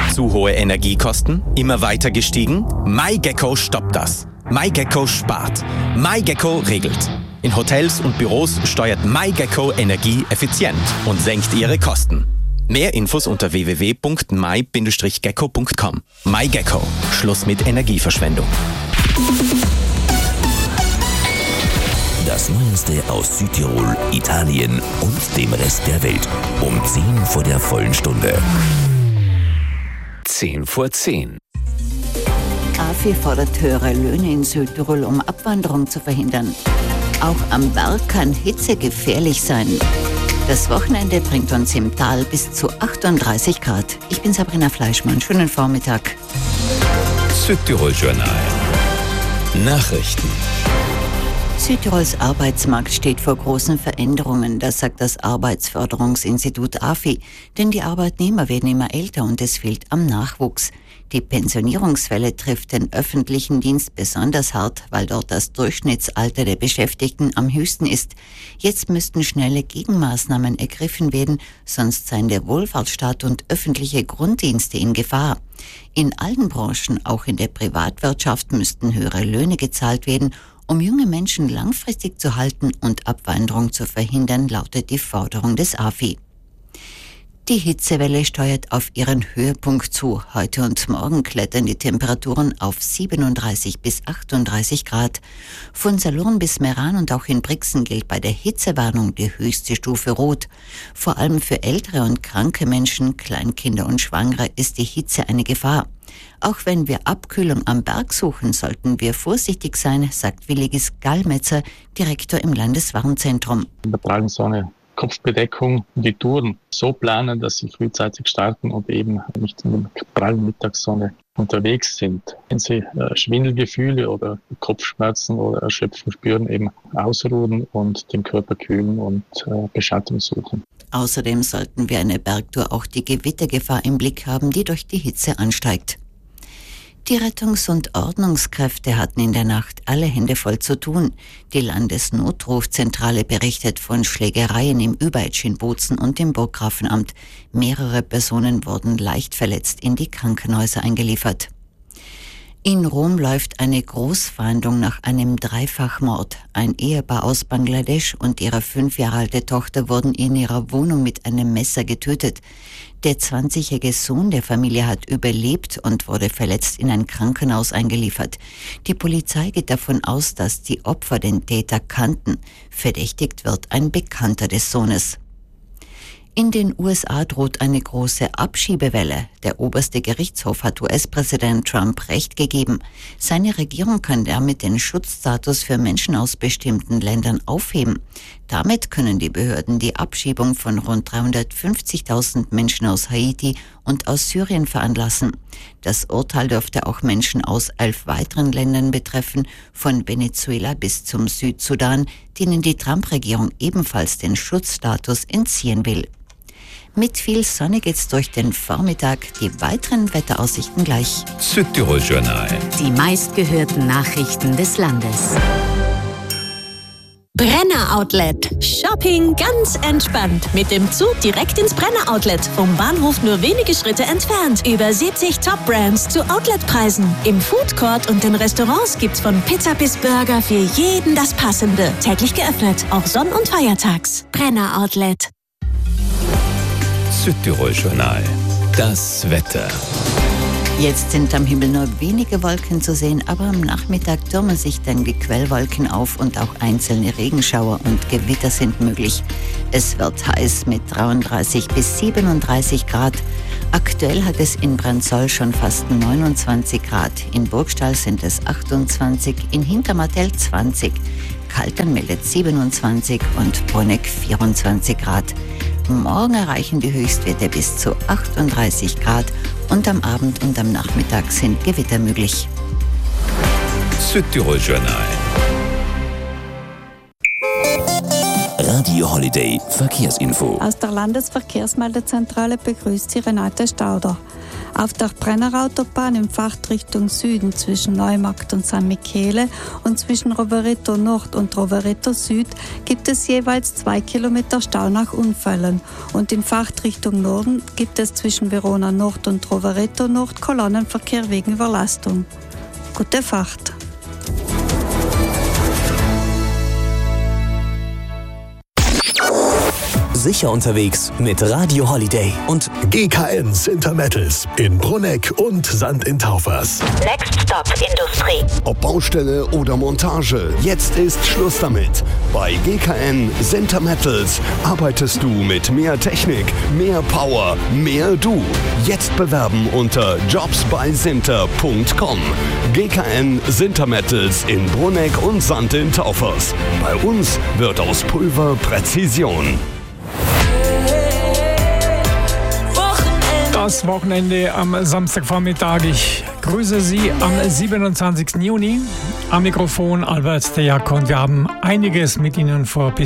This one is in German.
Zu hohe Energiekosten? Immer weiter gestiegen? MyGecko stoppt das. MyGecko spart. MyGecko regelt. In Hotels und Büros steuert MyGecko Energie effizient und senkt ihre Kosten. Mehr Infos unter www.my-gecko.com. MyGecko. Schluss mit Energieverschwendung. Das Neueste aus Südtirol, Italien und dem Rest der Welt. Um 10 vor der vollen Stunde. 10 vor 10. AFI fordert höhere Löhne in Südtirol, um Abwanderung zu verhindern. Auch am Berg kann Hitze gefährlich sein. Das Wochenende bringt uns im Tal bis zu 38 Grad. Ich bin Sabrina Fleischmann. Schönen Vormittag. Südtirol Journal. Nachrichten. Südtirols Arbeitsmarkt steht vor großen Veränderungen, das sagt das Arbeitsförderungsinstitut AFI. Denn die Arbeitnehmer werden immer älter und es fehlt am Nachwuchs. Die Pensionierungswelle trifft den öffentlichen Dienst besonders hart, weil dort das Durchschnittsalter der Beschäftigten am höchsten ist. Jetzt müssten schnelle Gegenmaßnahmen ergriffen werden, sonst seien der Wohlfahrtsstaat und öffentliche Grunddienste in Gefahr. In allen Branchen, auch in der Privatwirtschaft, müssten höhere Löhne gezahlt werden, um junge Menschen langfristig zu halten und Abwanderung zu verhindern, lautet die Forderung des AFI. Die Hitzewelle steuert auf ihren Höhepunkt zu. Heute und morgen klettern die Temperaturen auf 37 bis 38 Grad. Von Salurn bis Meran und auch in Brixen gilt bei der Hitzewarnung die höchste Stufe Rot. Vor allem für ältere und kranke Menschen, Kleinkinder und Schwangere ist die Hitze eine Gefahr. Auch wenn wir Abkühlung am Berg suchen, sollten wir vorsichtig sein, sagt Willigis Gallmetzer, Direktor im Landeswarnzentrum. In der prallen Sonne Kopfbedeckung und die Touren so planen, dass sie frühzeitig starten und eben nicht in der prallen Mittagssonne unterwegs sind. Wenn sie Schwindelgefühle oder Kopfschmerzen oder Erschöpfung spüren, eben ausruhen und den Körper kühlen und Beschattung suchen. Außerdem sollten wir eine Bergtour auch die Gewittergefahr im Blick haben, die durch die Hitze ansteigt. Die Rettungs- und Ordnungskräfte hatten in der Nacht alle Hände voll zu tun. Die Landesnotrufzentrale berichtet von Schlägereien im Überetsch in Bozen und im Burggrafenamt. Mehrere Personen wurden leicht verletzt in die Krankenhäuser eingeliefert. In Rom läuft eine Großfahndung nach einem Dreifachmord. Ein Ehepaar aus Bangladesch und ihre 5 Jahre alte Tochter wurden in ihrer Wohnung mit einem Messer getötet. Der 20-jährige Sohn der Familie hat überlebt und wurde verletzt in ein Krankenhaus eingeliefert. Die Polizei geht davon aus, dass die Opfer den Täter kannten. Verdächtigt wird ein Bekannter des Sohnes. In den USA droht eine große Abschiebewelle. Der oberste Gerichtshof hat US-Präsident Trump Recht gegeben. Seine Regierung kann damit den Schutzstatus für Menschen aus bestimmten Ländern aufheben. Damit können die Behörden die Abschiebung von rund 350.000 Menschen aus Haiti und aus Syrien veranlassen. Das Urteil dürfte auch Menschen aus 11 weiteren Ländern betreffen, von Venezuela bis zum Südsudan, denen die Trump-Regierung ebenfalls den Schutzstatus entziehen will. Mit viel Sonne geht's durch den Vormittag. Die weiteren Wetteraussichten gleich. Südtirol Journal. Die meistgehörten Nachrichten des Landes. Brenner Outlet. Shopping ganz entspannt. Mit dem Zug direkt ins Brenner Outlet. Vom Bahnhof nur wenige Schritte entfernt. Über 70 Top-Brands zu Outletpreisen. Im Food Court und den Restaurants gibt's von Pizza bis Burger für jeden das Passende. Täglich geöffnet, auch Sonn- und Feiertags. Brenner Outlet. Südtirol Journal. Das Wetter. Jetzt sind am Himmel nur wenige Wolken zu sehen, aber am Nachmittag türmen sich dann die Quellwolken auf und auch einzelne Regenschauer und Gewitter sind möglich. Es wird heiß mit 33 bis 37 Grad. Aktuell hat es in Brandsol schon fast 29 Grad. In Burgstall sind es 28, in Hintermartell 20. Kaltern meldet 27 und Bruneck 24 Grad. Morgen erreichen die Höchstwerte bis zu 38 Grad und am Abend und am Nachmittag sind Gewitter möglich. Südtirol Journal. Radio Holiday Verkehrsinfo. Aus der Landesverkehrsmeldezentrale begrüßt Sie Renate Stauder. Auf der Brennerautobahn in Fahrtrichtung Süden zwischen Neumarkt und San Michele und zwischen Rovereto Nord und Rovereto Süd gibt es jeweils 2 Kilometer Stau nach Unfällen und in Fahrtrichtung Norden gibt es zwischen Verona Nord und Rovereto Nord Kolonnenverkehr wegen Überlastung. Gute Fahrt! Sicher unterwegs mit Radio Holiday und GKN Sintermettels in Brunegg und St. in Taufers. Next Stop Industrie. Ob Baustelle oder Montage, jetzt ist Schluss damit. Bei GKN Sintermettels arbeitest du mit mehr Technik, mehr Power, mehr du. Jetzt bewerben unter jobsbysinter.com. GKN Sintermettels in Brunegg und St. in Taufers. Bei uns wird aus Pulver Präzision. Das Wochenende am Samstagvormittag. Ich grüße Sie am 27. Juni. Am Mikrofon Albert Dejak und wir haben einiges mit Ihnen vor bis